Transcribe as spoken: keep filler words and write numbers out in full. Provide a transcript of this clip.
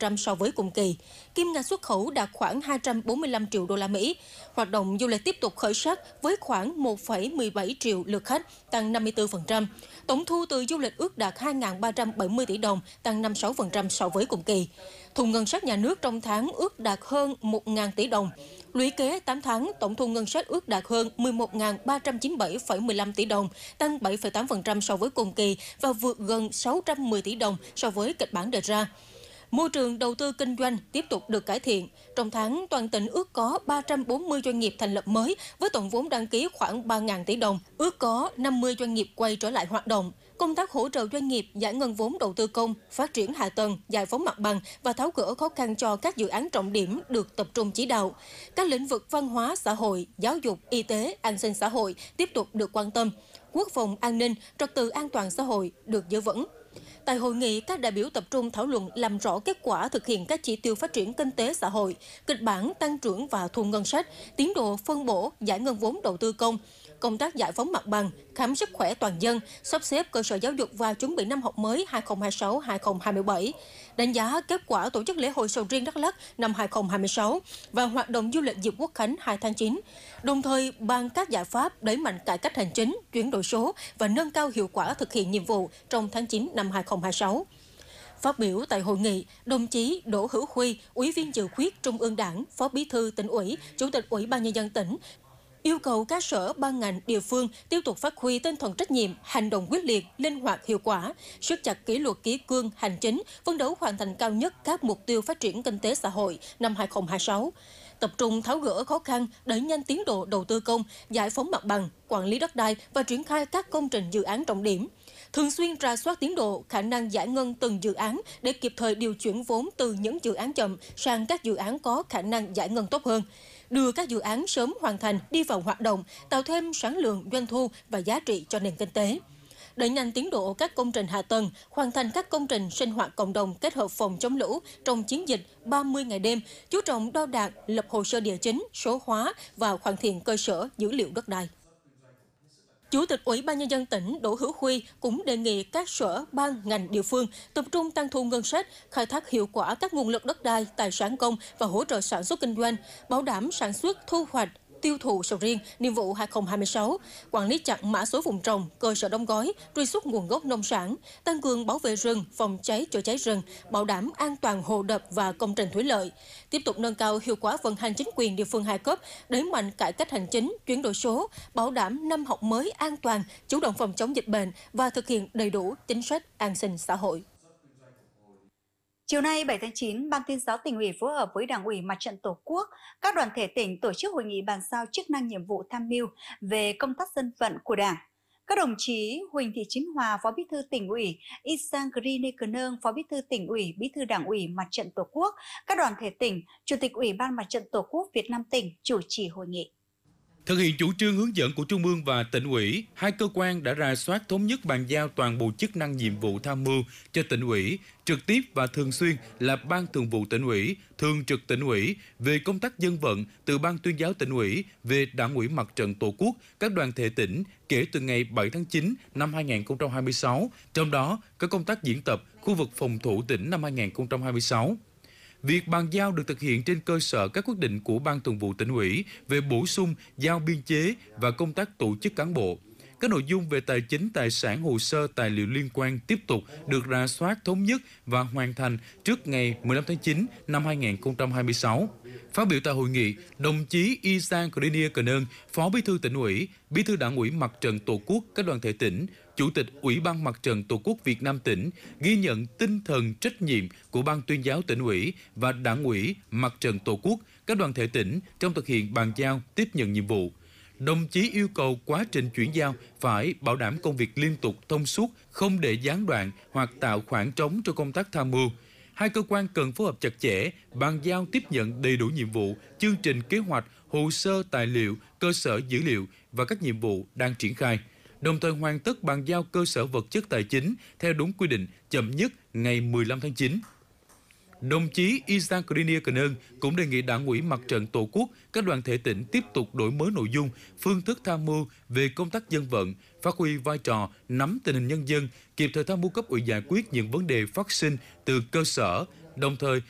trăm so với cùng kỳ. Kim ngạch xuất khẩu đạt khoảng hai trăm bốn mươi lăm triệu đô la Mỹ. Hoạt động du lịch tiếp tục khởi sắc với khoảng một phẩy mười bảy triệu lượt khách, tăng năm mươi tư phần trăm. Tổng thu từ du lịch ước đạt hai nghìn ba trăm bảy mươi tỷ đồng, tăng năm mươi sáu phần trăm so với cùng kỳ. Thu ngân sách nhà nước trong tháng ước đạt hơn một nghìn tỷ đồng. Lũy kế tám tháng, tổng thu ngân sách ước đạt hơn mười một nghìn ba trăm chín mươi bảy phẩy mười lăm tỷ đồng, tăng bảy phẩy tám phần trăm so với cùng kỳ và vượt gần sáu trăm mười tỷ đồng so với kịch bản đề ra. Môi trường đầu tư kinh doanh tiếp tục được cải thiện. Trong tháng, toàn tỉnh ước có ba trăm bốn mươi doanh nghiệp thành lập mới với tổng vốn đăng ký khoảng ba nghìn tỷ đồng, ước có năm mươi doanh nghiệp quay trở lại hoạt động. Công tác hỗ trợ doanh nghiệp giải ngân vốn đầu tư công, phát triển hạ tầng, giải phóng mặt bằng và tháo gỡ khó khăn cho các dự án trọng điểm được tập trung chỉ đạo. Các lĩnh vực văn hóa, xã hội, giáo dục, y tế, an sinh xã hội tiếp tục được quan tâm. Quốc phòng, an ninh, trật tự an toàn xã hội được giữ vững. Tại hội nghị, các đại biểu tập trung thảo luận làm rõ kết quả thực hiện các chỉ tiêu phát triển kinh tế xã hội, kịch bản tăng trưởng và thu ngân sách, tiến độ phân bổ, giải ngân vốn đầu tư công, công tác giải phóng mặt bằng, khám sức khỏe toàn dân, sắp xếp cơ sở giáo dục và chuẩn bị năm học mới hai nghìn không trăm hai mươi sáu hai nghìn không trăm hai mươi bảy, đánh giá kết quả tổ chức lễ hội sầu riêng Đắk Lắk năm hai nghìn không trăm hai mươi sáu và hoạt động du lịch dịp Quốc khánh hai tháng chín, đồng thời bàn các giải pháp đẩy mạnh cải cách hành chính, chuyển đổi số và nâng cao hiệu quả thực hiện nhiệm vụ trong tháng chín năm hai nghìn không trăm hai mươi sáu. Phát biểu tại hội nghị, đồng chí Đỗ Hữu Huy, Ủy viên Dự khuyết Trung ương Đảng, Phó Bí thư Tỉnh ủy, Chủ tịch Ủy ban Nhân dân tỉnh, yêu cầu các sở, ban ngành, địa phương tiếp tục phát huy tinh thần trách nhiệm, hành động quyết liệt, linh hoạt, hiệu quả, siết chặt kỷ luật kỷ cương, hành chính, phấn đấu hoàn thành cao nhất các mục tiêu phát triển kinh tế xã hội năm hai nghìn không trăm hai mươi sáu. Tập trung tháo gỡ khó khăn, đẩy nhanh tiến độ đầu tư công, giải phóng mặt bằng, quản lý đất đai và triển khai các công trình dự án trọng điểm. Thường xuyên rà soát tiến độ, khả năng giải ngân từng dự án để kịp thời điều chuyển vốn từ những dự án chậm sang các dự án có khả năng giải ngân tốt hơn. Đưa các dự án sớm hoàn thành, đi vào hoạt động, tạo thêm sản lượng, doanh thu và giá trị cho nền kinh tế. Đẩy nhanh tiến độ các công trình hạ tầng, hoàn thành các công trình sinh hoạt cộng đồng kết hợp phòng chống lũ trong chiến dịch ba mươi ngày đêm, chú trọng đo đạc, lập hồ sơ địa chính, số hóa và hoàn thiện cơ sở dữ liệu đất đai. Chủ tịch Ủy ban Nhân dân tỉnh Đỗ Hữu Huy cũng đề nghị các sở, ban, ngành, địa phương tập trung tăng thu ngân sách, khai thác hiệu quả các nguồn lực đất đai, tài sản công và hỗ trợ sản xuất kinh doanh, bảo đảm sản xuất, thu hoạch, tiêu thụ sầu riêng niên vụ hai nghìn không trăm hai mươi sáu, quản lý chặt mã số vùng trồng, cơ sở đóng gói, truy xuất nguồn gốc nông sản, tăng cường bảo vệ rừng, phòng cháy chữa cháy rừng, bảo đảm an toàn hồ đập và công trình thủy lợi, tiếp tục nâng cao hiệu quả vận hành chính quyền địa phương hai cấp, đẩy mạnh cải cách hành chính, chuyển đổi số, bảo đảm năm học mới an toàn, chủ động phòng chống dịch bệnh và thực hiện đầy đủ chính sách an sinh xã hội. Chiều nay bảy tháng chín, Ban Tuyên giáo Tỉnh ủy phối hợp với Đảng ủy Mặt trận Tổ quốc, các đoàn thể tỉnh tổ chức hội nghị bàn giao chức năng nhiệm vụ tham mưu về công tác dân vận của Đảng. Các đồng chí Huỳnh Thị Chính Hòa, Phó Bí thư Tỉnh ủy, Isang Grine Cờ Nương, Phó Bí thư Tỉnh ủy, Bí thư Đảng ủy Mặt trận Tổ quốc, các đoàn thể tỉnh, Chủ tịch Ủy ban Mặt trận Tổ quốc Việt Nam tỉnh chủ trì hội nghị. Thực hiện chủ trương hướng dẫn của Trung ương và Tỉnh ủy, hai cơ quan đã rà soát thống nhất bàn giao toàn bộ chức năng nhiệm vụ tham mưu cho Tỉnh ủy, trực tiếp và thường xuyên là Ban Thường vụ Tỉnh ủy, Thường trực Tỉnh ủy về công tác dân vận từ Ban Tuyên giáo Tỉnh ủy về Đảng ủy Mặt trận Tổ quốc các đoàn thể tỉnh kể từ ngày bảy tháng chín năm hai nghìn không trăm hai mươi sáu, trong đó có công tác diễn tập khu vực phòng thủ tỉnh năm hai nghìn không trăm hai mươi sáu. Việc bàn giao được thực hiện trên cơ sở các quyết định của Ban Thường vụ Tỉnh ủy về bổ sung, giao biên chế và công tác tổ chức cán bộ. Các nội dung về tài chính, tài sản, hồ sơ, tài liệu liên quan tiếp tục được rà soát thống nhất và hoàn thành trước ngày mười lăm tháng chín năm hai nghìn không trăm hai mươi sáu. Phát biểu tại hội nghị, đồng chí Isang Grine Cờ Nương, Phó Bí thư Tỉnh ủy, Bí thư Đảng ủy Mặt trận Tổ quốc các đoàn thể tỉnh, Chủ tịch Ủy ban Mặt trận Tổ quốc Việt Nam tỉnh ghi nhận tinh thần trách nhiệm của Ban Tuyên giáo Tỉnh ủy và Đảng ủy Mặt trận Tổ quốc các đoàn thể tỉnh trong thực hiện bàn giao tiếp nhận nhiệm vụ. Đồng chí yêu cầu quá trình chuyển giao phải bảo đảm công việc liên tục, thông suốt, không để gián đoạn hoặc tạo khoảng trống cho công tác tham mưu. Hai cơ quan cần phối hợp chặt chẽ, bàn giao tiếp nhận đầy đủ nhiệm vụ, chương trình kế hoạch, hồ sơ tài liệu, cơ sở dữ liệu và các nhiệm vụ đang triển khai, đồng thời hoàn tất bàn giao cơ sở vật chất tài chính theo đúng quy định chậm nhất ngày mười lăm tháng chín. Đồng chí Isang Grine Cờ Nương cũng đề nghị Đảng ủy Mặt trận Tổ quốc các đoàn thể tỉnh tiếp tục đổi mới nội dung, phương thức tham mưu về công tác dân vận, phát huy vai trò nắm tình hình nhân dân, kịp thời tham mưu cấp ủy giải quyết những vấn đề phát sinh từ cơ sở, đồng thời